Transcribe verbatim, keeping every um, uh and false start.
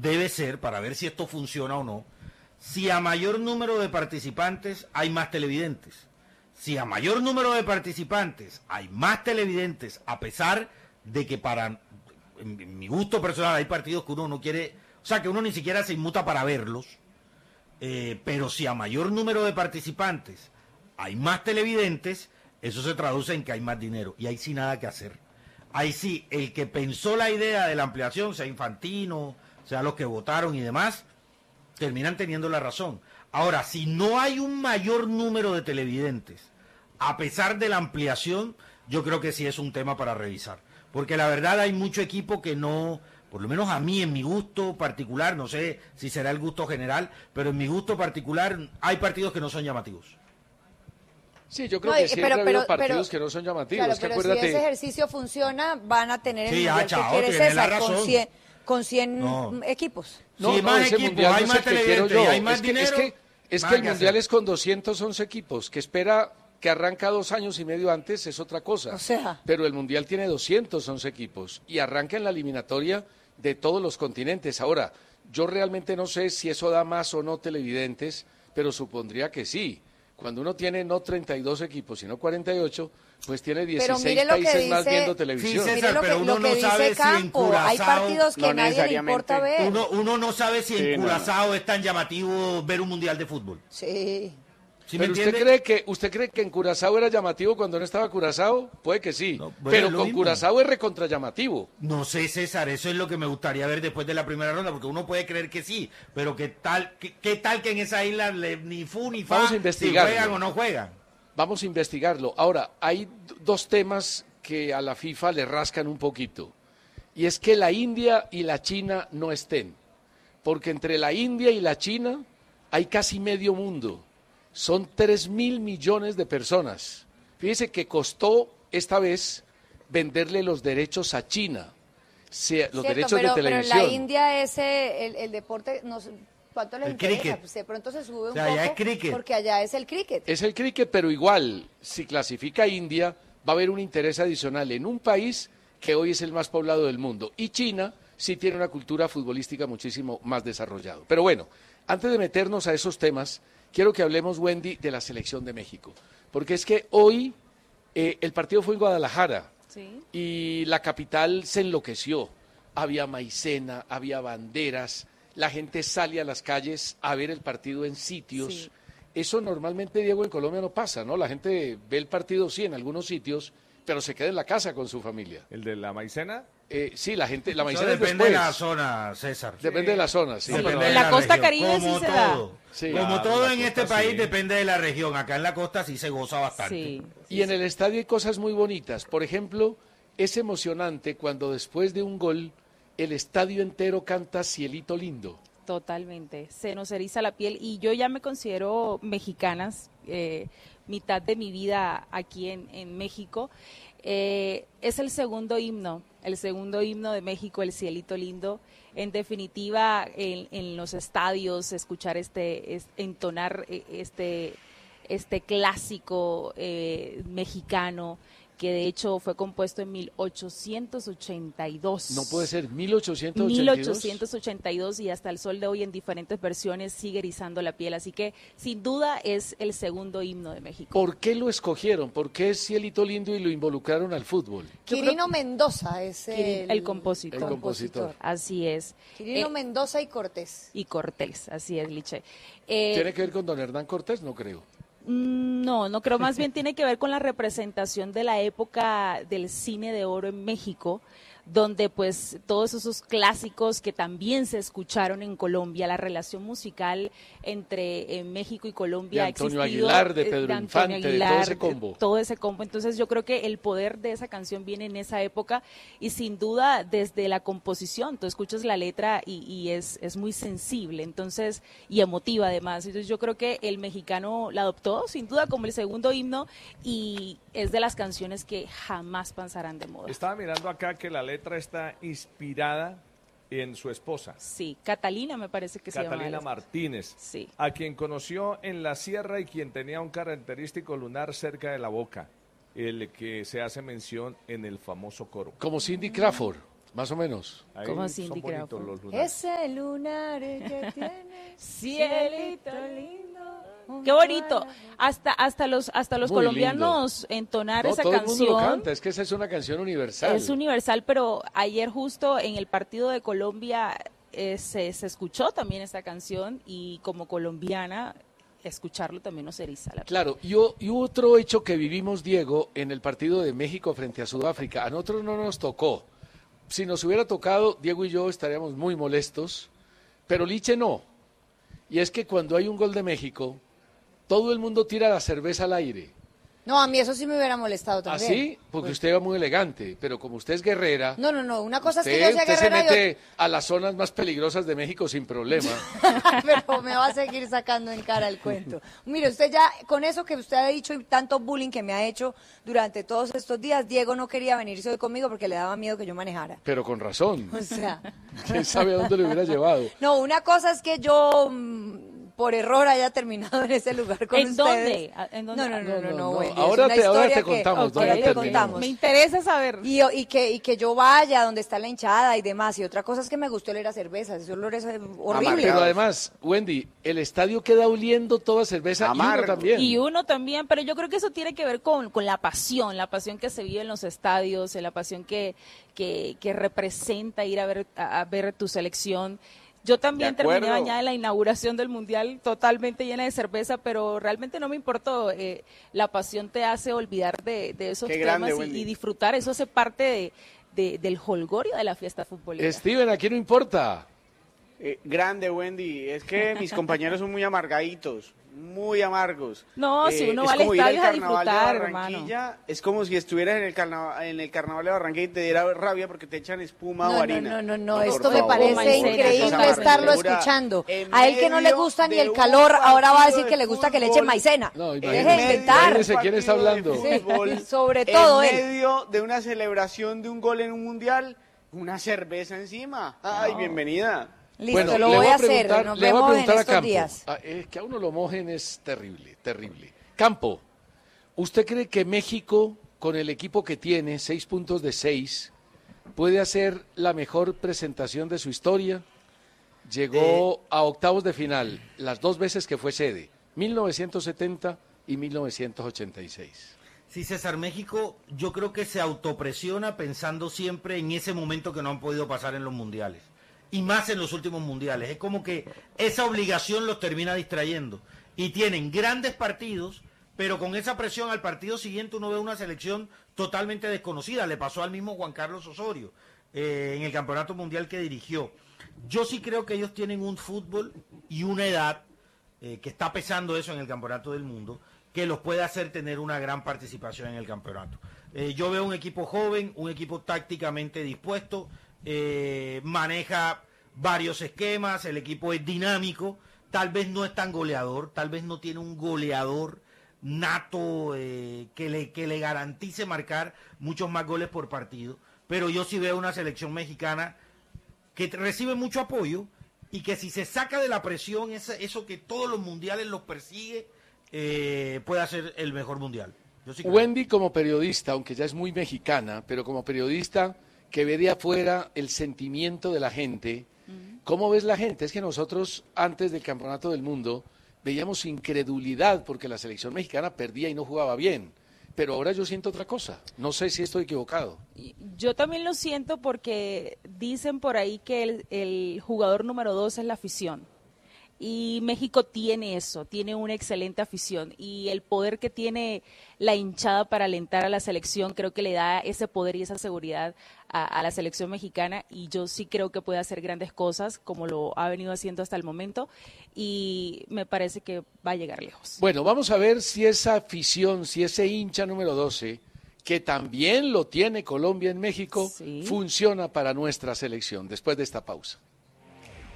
debe ser, para ver si esto funciona o no, si a mayor número de participantes hay más televidentes. Si a mayor número de participantes hay más televidentes, a pesar de que para, en, en mi gusto personal, hay partidos que uno no quiere, o sea, que uno ni siquiera se inmuta para verlos, eh, pero si a mayor número de participantes hay más televidentes, eso se traduce en que hay más dinero, y ahí sí nada que hacer. Ahí sí, el que pensó la idea de la ampliación, sea Infantino, sea los que votaron y demás, terminan teniendo la razón. Ahora, si no hay un mayor número de televidentes, a pesar de la ampliación, yo creo que sí es un tema para revisar. Porque la verdad hay mucho equipo que no, por lo menos a mí, en mi gusto particular, no sé si será el gusto general, pero en mi gusto particular hay partidos que no son llamativos. Sí, yo creo no, que siempre pero, ha habido pero, partidos pero, que no son llamativos. Claro, es que pero acuérdate... si ese ejercicio funciona, van a tener el sí, mundial ah, chao, que quiere tiene la César, razón. con cien, con cien no. equipos. No, sí, no, más ese equipos, mundial hay no más es el que quiero televidentes, yo. hay más es que, dinero. Es que, es que el que mundial hacer. es con doscientos once equipos, que espera que arranca dos años y medio antes, es otra cosa. O sea. Pero el mundial tiene doscientos once equipos y arranca en la eliminatoria de todos los continentes. Ahora, yo realmente no sé si eso da más o no televidentes, pero supondría que sí. Cuando uno tiene no treinta y dos equipos, sino cuarenta y ocho, pues tiene dieciséis países dice, más viendo televisión. Sí, César, mire lo pero que, uno lo que no dice sabe Campo, si en hay Curazao, partidos que no nadie le importa ver. Uno, uno no sabe si Sí, en no. Curazao es tan llamativo ver un mundial de fútbol. Sí. ¿Sí me Pero usted entiende? cree que usted cree que en Curazao era llamativo cuando no estaba Curazao, puede que sí, No, bueno, pero es lo con mismo. Curazao es recontra llamativo. No sé, César, eso es lo que me gustaría ver después de la primera ronda, porque uno puede creer que sí, pero qué tal, qué, qué tal que en esa isla le- ni fu ni fa, Vamos a si investigarlo. juegan o no juegan. Vamos a investigarlo. Ahora, hay d- dos temas que a la FIFA le rascan un poquito, y es que la India y la China no estén, porque entre la India y la China hay casi medio mundo. Son tres mil millones de personas. Fíjese que costó esta vez venderle los derechos a China, se- los Cierto, derechos pero, de pero televisión. en la India ese, el, el deporte, no sé, ¿cuánto les El interesa? cricket. Pues de pronto se sube O un sea, allá poco, es cricket. porque allá es el cricket. Es el cricket, pero igual, si clasifica India, va a haber un interés adicional en un país que hoy es el más poblado del mundo. Y China sí tiene una cultura futbolística muchísimo más desarrollada. Pero bueno, antes de meternos a esos temas, quiero que hablemos, Wendy, de la selección de México. Porque es que hoy eh, el partido fue en Guadalajara Sí. y la capital se enloqueció. Había maicena, había banderas, la gente sale a las calles a ver el partido en sitios. Sí. Eso normalmente, Diego, en Colombia no pasa, ¿no? La gente ve el partido, sí, en algunos sitios, pero se queda en la casa con su familia. ¿El de la maicena? Eh, sí, la gente, la Eso maicena es depende después. de la zona, César. Depende de la zona, sí. Depende En de la costa región. Caribe sí Como se da. todo. Sí. Como Claro, todo la en este costa país sí. depende de la región. Acá en la costa sí se goza bastante. Sí. Y en el estadio hay cosas muy bonitas. Por ejemplo, es emocionante cuando después de un gol el estadio entero canta Cielito Lindo. Totalmente, se nos eriza la piel y yo ya me considero mexicanas, eh, mitad de mi vida aquí en, en México. Eh, es el segundo himno, el segundo himno de México, el Cielito Lindo. En definitiva, en, en los estadios, escuchar este, es- entonar eh, este, este clásico eh, mexicano, que de hecho fue compuesto en mil ochocientos ochenta y dos. No puede ser, mil ochocientos ochenta y dos. mil ochocientos ochenta y dos y hasta el sol de hoy en diferentes versiones sigue erizando la piel, así que sin duda es el segundo himno de México. ¿Por qué lo escogieron? ¿Por qué es Cielito Lindo y lo involucraron al fútbol? Quirino Mendoza es Quiri- el, el compositor. El compositor. Así es. Quirino Eh, Mendoza y Cortés. y Cortés, así es, Liche. Eh, ¿Tiene que ver con don Hernán Cortés? No creo. Mm, No, no creo, más bien tiene que ver con la representación de la época del cine de oro en México, donde pues todos esos clásicos que también se escucharon en Colombia, la relación musical entre eh, México y Colombia De ha Antonio existido, Aguilar, de eh, Pedro Antonio Infante, de todo ese combo. eh, todo ese combo. Entonces yo creo que el poder de esa canción viene en esa época y sin duda desde la composición, tú escuchas la letra y, y es, es muy sensible, entonces, y emotiva además. Entonces yo creo que el mexicano la adoptó sin duda como el segundo himno y es de las canciones que jamás pasarán de moda. Estaba mirando acá que la letra está inspirada en su esposa, Sí, Catalina me parece que se llama. Catalina ella. Martínez, Sí. a quien conoció en la sierra y quien tenía un característico lunar cerca de la boca, el que se hace mención en el famoso coro. Como Cindy Crawford. Más o menos. Ahí Como son Cindy bonitos Crawford. los lunares. Ese lunar que tiene Cielito lindo. Qué bonito. Hasta hasta los hasta los Muy colombianos entonar No, esa todo el mundo lo canción. canta, es que esa es una canción universal. Es universal, pero ayer justo en el partido de Colombia eh, se, se escuchó también esta canción y como colombiana escucharlo también nos eriza la piel. Claro, y, o- y otro hecho que vivimos, Diego, en el partido de México frente a Sudáfrica, a nosotros no nos tocó. Si nos hubiera tocado, Diego y yo estaríamos muy molestos, pero Liche no. Y es que cuando hay un gol de México, todo el mundo tira la cerveza al aire. No, a mí eso sí me hubiera molestado también. ¿Así? Porque usted va muy elegante, pero como usted es guerrera, No, no, no, una cosa usted, es que yo sea usted se guerrera y mete a las zonas más peligrosas de México sin problema. otra- pero me va a seguir sacando en cara el cuento. Mire, usted ya, con eso que usted ha dicho y tanto bullying que me ha hecho durante todos estos días, Diego no quería venirse hoy conmigo porque le daba miedo que yo manejara. Pero con razón. O sea, ¿Quién sabe a dónde le hubiera llevado? no, una cosa es que yo mm, por error haya terminado en ese lugar con ¿En ustedes. dónde? ¿En dónde? No, no, no, No, no, no, no, no. Wendy, es Ahora una te- ahora historia te que- contamos, Ok, ¿dónde te terminó? contamos. Me interesa saber. Y, y que, y que yo vaya donde está la hinchada y demás. Y otra cosa es que me gustó oler a cerveza. Ese olor es eh, horrible. Pero además, Wendy, el estadio queda oliendo toda cerveza y uno Amargo. también. Y uno también, pero yo creo que eso tiene que ver con, con la pasión, la pasión que se vive en los estadios, la pasión que, que, que representa ir a ver, a, a ver tu selección. Yo también De acuerdo. terminé bañada en la inauguración del Mundial totalmente llena de cerveza, pero realmente no me importó. Eh, la pasión te hace olvidar de, de esos Qué temas grande, y- Wendy. y, disfrutar. Eso hace parte de, de- del jolgorio de la fiesta futbolera. Steven, aquí no importa. Eh, grande, Wendy. Es que mis compañeros son muy amargaditos, muy amargos. No, si uno es va al como ir estadio a carnaval de disfrutar, Barranquilla, es como si estuvieras en el, carnaval, en el carnaval de Barranquilla y te diera rabia porque te echan espuma No, o no, harina. no, no, no, por esto me favor. parece Maicena, increíble totalmente. estarlo Amargura. escuchando. En A él que no le medio gusta ni de el un calor, ahora va a partido decir de que le gusta que le echen fútbol. maicena. No, Deje imagínese. de inventar. Imagínese quién está hablando. Sí, sobre todo en él. medio de una celebración de un gol en un mundial, una cerveza encima. Ay, bienvenida. Listo, Bueno, lo le voy a preguntar- hacer. Nos le voy a vemos en preguntar a estos Campo. días. Ah, eh, que a uno lo mojen es terrible, terrible. Campo, ¿usted cree que México, con el equipo que tiene, seis puntos de seis, puede hacer la mejor presentación de su historia? Llegó a octavos de final las dos veces que fue sede, mil novecientos setenta y mil novecientos ochenta y seis. Sí, César, México yo creo que se autopresiona pensando siempre en ese momento que no han podido pasar en los mundiales. Y más en los últimos mundiales. Es como que esa obligación los termina distrayendo. Y tienen grandes partidos, pero con esa presión al partido siguiente uno ve una selección totalmente desconocida. Le pasó al mismo Juan Carlos Osorio eh, en el campeonato mundial que dirigió. Yo sí creo que ellos tienen un fútbol y una edad eh, que está pesando eso en el campeonato del mundo, que los puede hacer tener una gran participación en el campeonato. Eh, yo veo un equipo joven, un equipo tácticamente dispuesto, eh, maneja varios esquemas, el equipo es dinámico, tal vez no es tan goleador, tal vez no tiene un goleador nato eh, que, le, que le garantice marcar muchos más goles por partido, pero yo sí veo una selección mexicana que recibe mucho apoyo y que si se saca de la presión esa, eso que todos los mundiales los persigue, eh, puede hacer el mejor mundial. Yo sí creo. Wendy como periodista, aunque ya es muy mexicana, pero como periodista que ve de afuera el sentimiento de la gente, ¿cómo ves la gente? Es que nosotros antes del Campeonato del Mundo veíamos incredulidad porque la selección mexicana perdía y no jugaba bien, pero ahora yo siento otra cosa. No sé si estoy equivocado. Y yo también lo siento porque dicen por ahí que el, el jugador número dos es la afición. Y México tiene eso, tiene una excelente afición y el poder que tiene la hinchada para alentar a la selección creo que le da ese poder y esa seguridad a, a la selección mexicana y yo sí creo que puede hacer grandes cosas como lo ha venido haciendo hasta el momento y me parece que va a llegar lejos. Bueno, vamos a ver si esa afición, si ese hincha número doce, que también lo tiene Colombia en México, Sí. funciona para nuestra selección después de esta pausa.